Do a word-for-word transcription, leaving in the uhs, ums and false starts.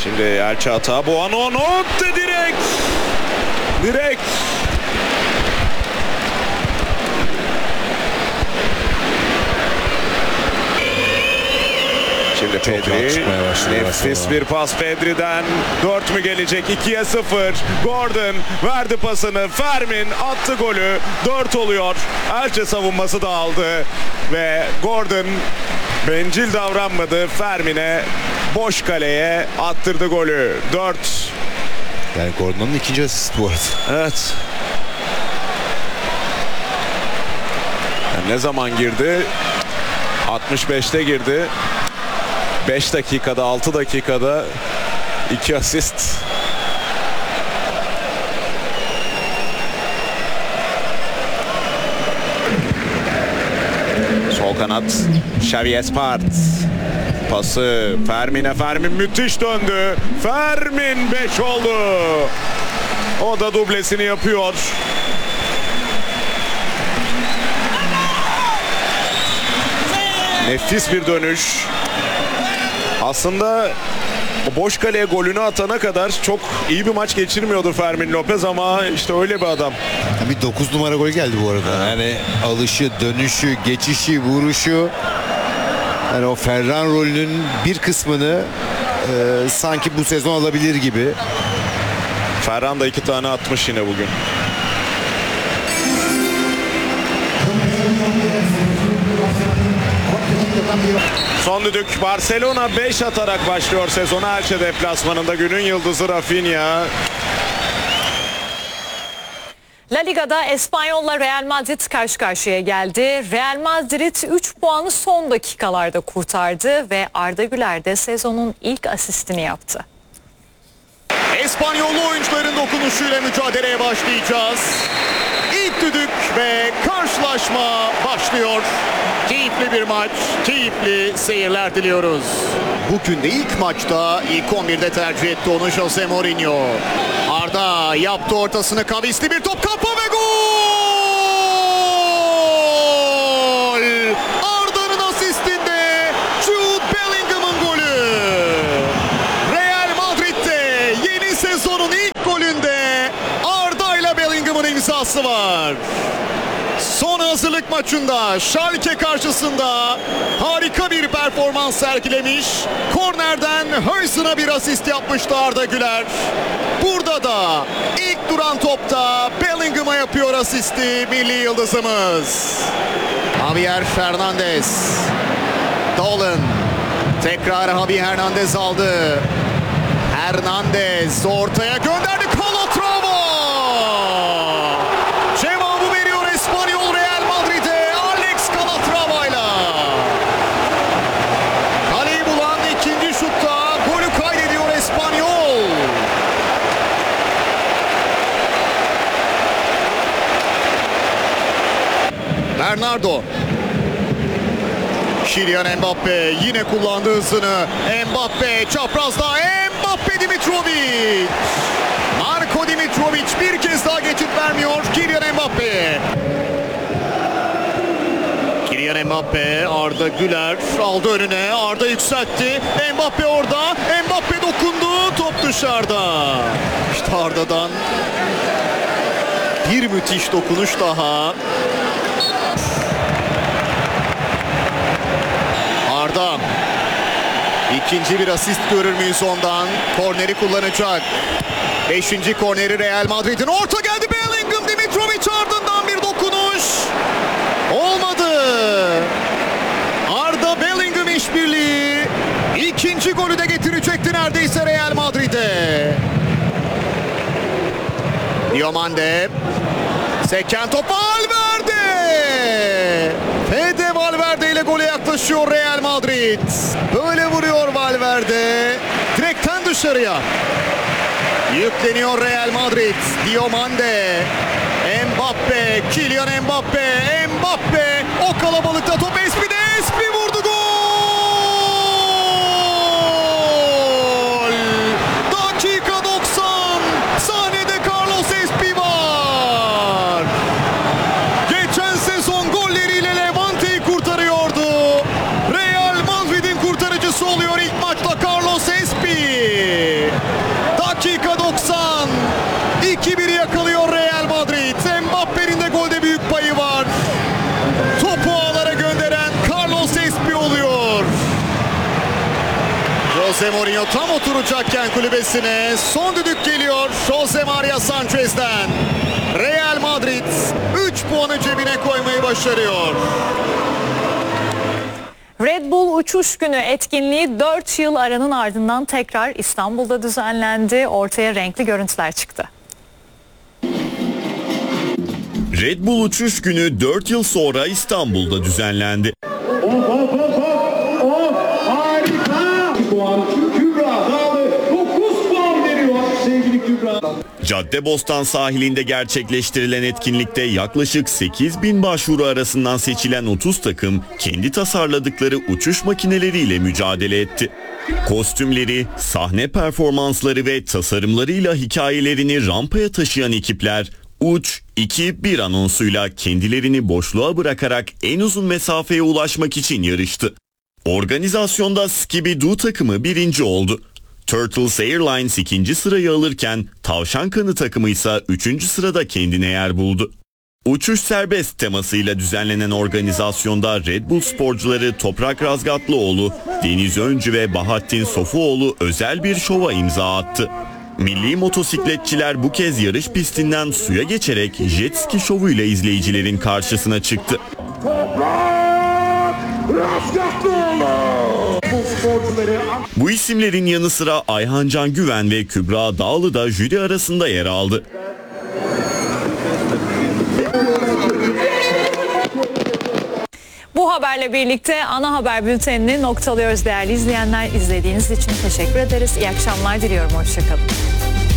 Şimdi El Çağatay, Buono nokta direkt. Direkt. Şimdi Pedri, nefis bir pas Pedri'den. dört mü gelecek? ikiye sıfır. Gordon verdi pasını. Fermin attı golü. dört oluyor. Elche savunması da aldı. Ve Gordon bencil davranmadı. Fermin'e boş kaleye attırdı golü. dört. Yani Gordon'un ikinci asist bu arada. Evet. Yani ne zaman girdi? altmış beşte girdi. beş dakikada, altı dakikada iki asist. Sol kanat Xavi Espart. Pası Fermin'e, Fermin müthiş döndü. Fermin beş oldu. O da dublesini yapıyor. Nefis bir dönüş. Aslında o boş kaleye golünü atana kadar çok iyi bir maç geçirmiyordu Fermin Lopez ama işte öyle bir adam. Bir dokuz numara gol geldi bu arada. Yani alışı, dönüşü, geçişi, vuruşu. Yani o Ferran rolünün bir kısmını e, sanki bu sezon alabilir gibi. Ferran da iki tane atmış yine bugün. Son düdük. Barcelona beş atarak başlıyor sezona. Elche deplasmanında günün yıldızı Rafinha. La Liga'da Espanyol'la Real Madrid karşı karşıya geldi. Real Madrid üç puanı son dakikalarda kurtardı ve Arda Güler de sezonun ilk asistini yaptı. İspanyollu oyuncuların dokunuşuyla mücadeleye başlayacağız. İlk düdük ve karşılaşma başlıyor. Keyifli bir maç, keyifli seyirler diliyoruz. Bugün de ilk maçta ilk on birde tercih etti onu Jose Mourinho. Arda yaptı ortasını, kavisli bir top, kafa ve gol! Arda'nın asistinde Jude Bellingham'ın golü. Real Madrid'de yeni sezonun ilk golünde Arda ile Bellingham'ın imzası var. Son hazırlık maçında Schalke karşısında harika bir performans sergilemiş. Kornerden Höysen'a bir asist yapmıştı Arda Güler. Burada da ilk duran topta Bellingham'a yapıyor asisti milli yıldızımız. Javier Fernandez. Dolan. Tekrar Javi Hernandez aldı. Hernandez ortaya gönderdi. Calatrava. Cevabı veriyor İspanyol Real Madrid'e Alex Calatrava'yla. Kaleyi bulan ikinci şutta golü kaydediyor İspanyol. Bernardo. Kylian Mbappe yine kullandı hızını. Mbappe çaprazda. Mbappe Dimitrovic. Marko Dimitrovic bir kez daha geçit vermiyor Kylian Mbappe'ye. Kylian Mbappe, Arda Güler aldı önüne. Arda yükseltti. Mbappe orada. Mbappe dokundu. Top dışarıda. İşte Arda'dan bir müthiş dokunuş daha. Arda. İkinci bir asist görür müyüz ondan? Korneri kullanacak. Beşinci korneri Real Madrid'in. Orta geldi Bellingham. Dimitrovic ardından bir dokunuş. Olmadı. Arda Bellingham işbirliği. İkinci golü de getirecekti neredeyse Real Madrid'e. Diomande. Seken top Valverde. Fede Valverde ile gole yaklaşıyor Real Madrid. Böyle vuruyor Valverde. Direkten dışarıya. Yükleniyor Real Madrid. Diomande. Mbappe. Kylian Mbappe. Mbappe. O kalabalıkta top Espi'de. Espi vurdu, gol. Dakika doksan. Sahnede Carlos Espi var. Geçen sezon golleriyle Levante'yi kurtarıyordu. Real Madrid'in kurtarıcısı oluyor ilk maçta Carlos Espi. Jose Mourinho tam oturacakken kulübesine son düdük geliyor Jose Maria Sanchez'den. Real Madrid üç puanı cebine koymayı başarıyor. Red Bull Uçuş Günü etkinliği dört yıl aranın ardından tekrar İstanbul'da düzenlendi. Ortaya renkli görüntüler çıktı. Red Bull Uçuş Günü dört yıl sonra İstanbul'da düzenlendi. Of of of of of harika. Puan Kübra dağıldı. dokuz puan veriyor sevgili Kübra. Caddebostan sahilinde gerçekleştirilen etkinlikte yaklaşık sekiz bin başvuru arasından seçilen otuz takım kendi tasarladıkları uçuş makineleriyle mücadele etti. Kostümleri, sahne performansları ve tasarımlarıyla hikayelerini rampaya taşıyan ekipler Uç iki bir anonsuyla kendilerini boşluğa bırakarak en uzun mesafeye ulaşmak için yarıştı. Organizasyonda Skibidoo takımı birinci oldu. Turtles Airlines ikinci sırayı alırken Tavşan Kanı takımı ise üçüncü sırada kendine yer buldu. Uçuş serbest temasıyla düzenlenen organizasyonda Red Bull sporcuları Toprak Razgatlıoğlu, Deniz Öncü ve Bahattin Sofuoğlu özel bir şova imza attı. Milli motosikletçiler bu kez yarış pistinden suya geçerek jet ski şovuyla izleyicilerin karşısına çıktı. Bu isimlerin yanı sıra Ayhan Can Güven ve Kübra Dağlı da jüri arasında yer aldı. Bu haberle birlikte ana haber bültenini noktalıyoruz değerli izleyenler. İzlediğiniz için teşekkür ederiz. İyi akşamlar diliyorum. Hoşçakalın.